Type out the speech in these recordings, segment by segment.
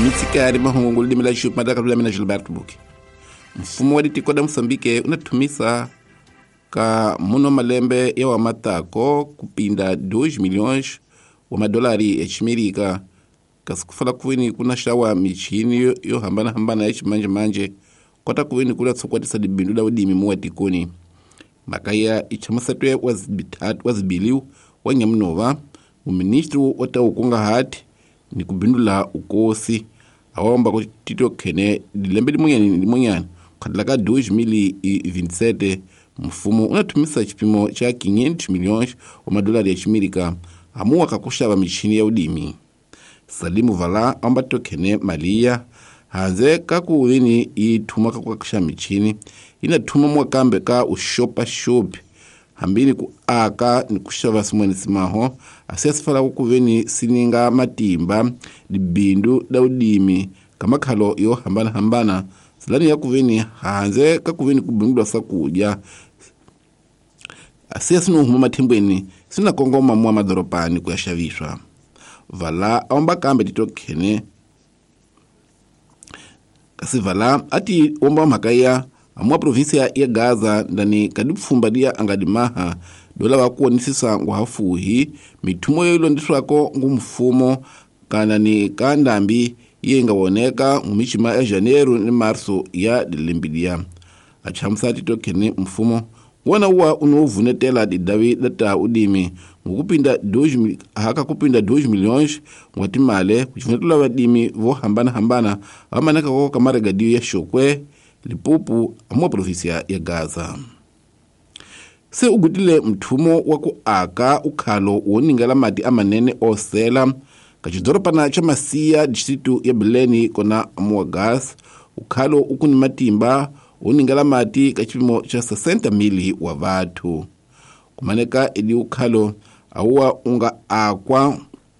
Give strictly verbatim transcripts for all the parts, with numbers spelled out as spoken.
mitsikari mahungu lilimi la xupi madaka lula mina Gilberto Buki. Mfumo wa ditiko da Mosambike unatumisa ka muno malembe ya wa matako kupinda dois milhões wa madolari ya chimerika kasikufala kuwini kuna shawa michini yo, yo hambana hambana ya chimanje manje kota kuwini kula tsokwatisa dibindu da udimi muwa tikoni. Makaya ichamasatwe wazibiliu wa nyamnova uministru wata ukunga hati ni kubindula ukosi awamba ko tito kene dilembe limunyani limunyani kadlaka dois mil e vinte e sete mfumo unatumisa chipimo cha quinhentos milhões wa madolari ya chimerika amuwa kakushava michini ya udimi. Salimu Vala ambato kene malia hanze kakuwini ituma kakushava michini inatuma mwakambe ka ushopa shopi hambini ku aka ni kushava simweni simaho asesifala kukuveni sininga matimba dibindu da udimi kama kalo yo hambana hambana silani ya kuveni hanze kakuveni kubindula sakuja asesinu huma matimbweni sina kongoma mwa madoropani kuyashavishwa. Vala aomba kambe titokene kasi Vala ati omba makaya amua provinsia ya Gaza ndani kadipfumbadia angadimaha dola wakuonisisa nguhafuhi mitumo yo ilondiswako ngumfumo kana ni kandambi yenga woneka mumichima ya Janeiro ni Marso ya dilimbidia. Achamsati tokene mfumo wana uwa unovunetela didawi data udimi ngukupinda dois haka kupinda dois milhões mwatimale kuchivunetela wadimi vo hambana hambana wamanaka kwa kamara gadio ya Shokwe Lipupu amua provinsia ya Gaza. Se ugutile mtumo waku aka ukhalo woningala mati amanene osela kachidoropana cha Masia distritu ya Beleni kona amua gas ukhalo ukuni matimba woningala mati kachipimo cha sesenta mili wa vatu kumaneka ili ukhalo awuwa unga akwa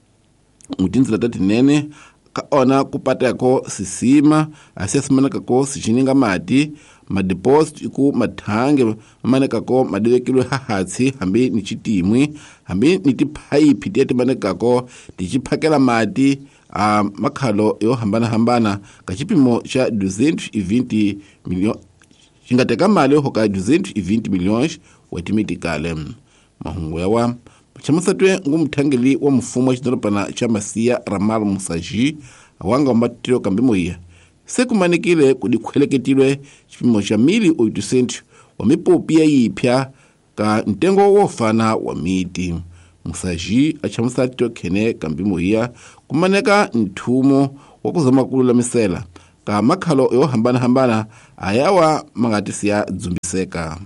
mutinzila tati nene kaona kupata yako sisima asiasimana kako sichininga mati madeposit iku mathange mamane kako madewekilwe hahatsi hambi nichitimwi hambi nitipaipi tiyati mane kako tichiphakela mati uh, makhalo yo hambana hambana kachipimo cha duzentos e vinte milhões chingateka mali hoka duzentos e vinte milhões wetimitikale mahungu yawa chamasatwe ngumthangeli wa mfumo wa chidoropana cha Masia Ramal Musaji awanga mbatiro kambimoya sekumanikile kudikhweleketilwe chipimo cha mili oitocentos wa mipopia yipya ka ntengo wofana wa miti. Musaji achamasatwe kene kambimoya kumaneka nthumo wakuzama kulula misela ka makhalo yo hambana hambana ayawa mangatisia dzumbiseka.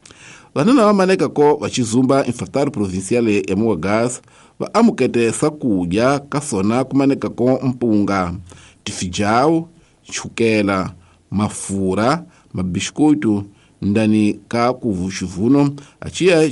Vanana wamaneka ko wachizumba infantário provincial ya Muagas va amukete sakuja kasona kumaneka ko mpunga, tifijau, chukela, mafura, mabiskuitu ndani ka kuvuchivuno achia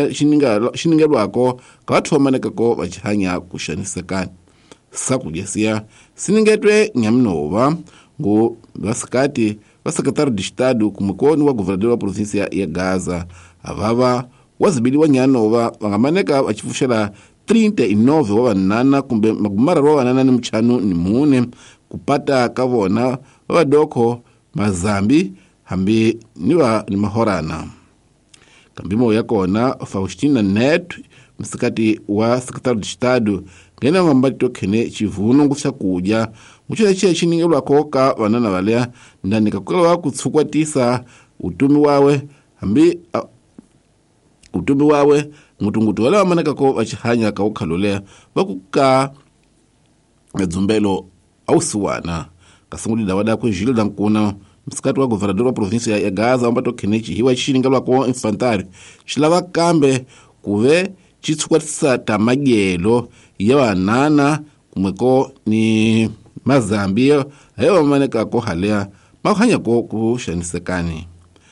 chiningelwako ka watu wamaneka ko wachihanya kushanisekani. Sakuja siya siningetwe nyamnova ngo vasikati vasecretário de Estado kumukoni wa governador wa província ya Gaza avava wazibili wa nyanova wangamaneka wachifushela trinta e nove wa wanana kumbe magumara wa wanana ni mchanu ni mune kupata kavona wa doko mazambi hambi niwa ni mahorana. Kambimo yakona Faustina Neto msikati wa secretário de Estado ngena ngambati kene chivuno ngufya kuja muchira chiya chiningelwa koka wanana valea ndani kakula kutsukwatisa utumi wawe hambi uh, utumi wawe mutungutu wale wamaneka ko wachihanya kaukhalolea wakuka dzumbelo ausiwana kasunguli dawada ko Gilles Dankuna msikati wa governador wa provinsia ya Gaza ambato kenechi hiwa chiningelwa ko infantário chilava kambe kuve chitsukwatisa tamagelo ya wanana kumweko ni mazambia ayo wamaneka ko halea makhanya ko kushanisekani.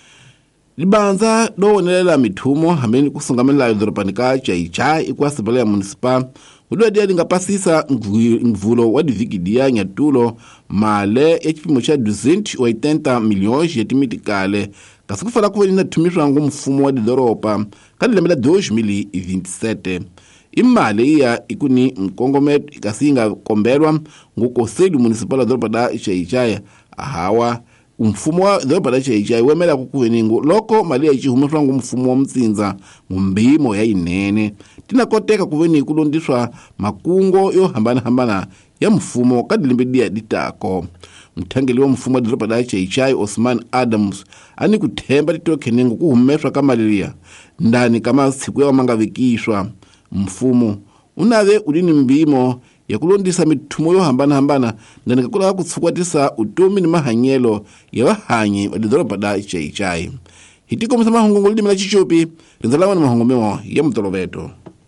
Libanza do wonelela mithumo hambeni kusungamela yodoropani ka chaicha ikwasibala ya municipal udwa dia lingapasisa mvulo wa divigidia nyatulo male ya chipimo cha duzentos e oitenta milhões yetimitikale kasikufala kuvelina tumishwa ngu mfumo wa didoropa kadilemela dois mil e vinte e sete imali iya ikuni mkongometo ikasinga kombelwa ngukoseli municipal wa doropa da Ixai-Ixai ahawa umfumo wa doropa da Ixai-Ixai wemela kukuweningu loko mali ya ichihumishwa ngumfumo wa mtsinza ngumbimo ya inene tinakoteka kuweni kulundishwa makungo yo hambana hambana ya mfumo kadilimbidia ditako. Mthangeli wa mfumo wa doropa da Ixai-Ixai Osman Adams ani kuthemba titokeningu kuhumeshwa kamalilia ndani kama siku ya wamangavikishwa. Mfumo unave ulini mbimo ya kulondisa mitumo yo hambana hambana ndani kakula kutsukwatisa utumi ni mahanyelo ya wahanyi wa doropa da Ixai-Ixai. Hitiko msama hongongo lidi mila chichopi rinzalawa ni mahongomeo ya mtoloveto.